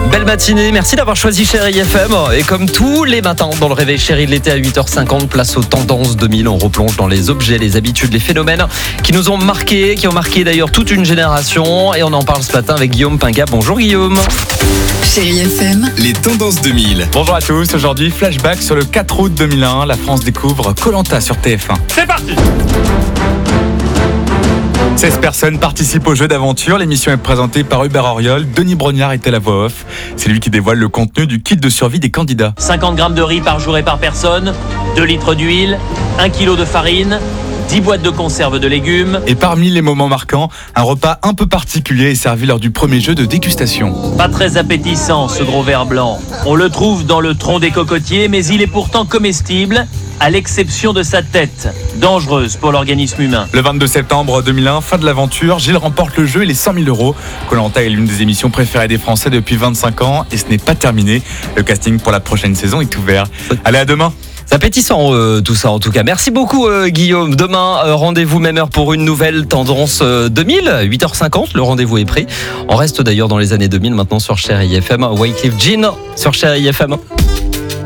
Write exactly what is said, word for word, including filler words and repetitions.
Belle matinée, merci d'avoir choisi Chérie F M. Et comme tous les matins dans le réveil Chérie de l'été à huit heures cinquante, place aux tendances deux mille. On replonge dans les objets, les habitudes, les phénomènes qui nous ont marqués, qui ont marqué d'ailleurs toute une génération. Et on en parle ce matin avec Guillaume Pinga. Bonjour Guillaume. Chérie F M, les tendances deux mille. Bonjour à tous, aujourd'hui flashback sur le quatre août deux mille un, la France découvre Koh Lanta sur T F un. C'est parti. seize personnes participent au jeu d'aventure. L'émission est présentée par Hubert Auriol. Denis Brognard était la voix off. C'est lui qui dévoile le contenu du kit de survie des candidats. cinquante grammes de riz par jour et par personne, deux litres d'huile, un kilo de farine, dix boîtes de conserve de légumes. Et parmi les moments marquants, un repas un peu particulier est servi lors du premier jeu de dégustation. Pas très appétissant ce gros verre blanc. On le trouve dans le tronc des cocotiers, mais il est pourtant comestible, à l'exception de sa tête, dangereuse pour l'organisme humain. Le vingt-deux septembre deux mille un, fin de l'aventure, Gilles remporte le jeu et les cent mille euros. Koh Lanta est l'une des émissions préférées des Français depuis vingt-cinq ans et ce n'est pas terminé. Le casting pour la prochaine saison est ouvert. Allez, à demain. C'est appétissant euh, tout ça en tout cas. Merci beaucoup euh, Guillaume. Demain, euh, rendez-vous même heure pour une nouvelle tendance euh, deux mille, huit heures cinquante. Le rendez-vous est pris. On reste d'ailleurs dans les années deux mille maintenant sur Chérie F M. Wyclef Jean sur Chérie F M.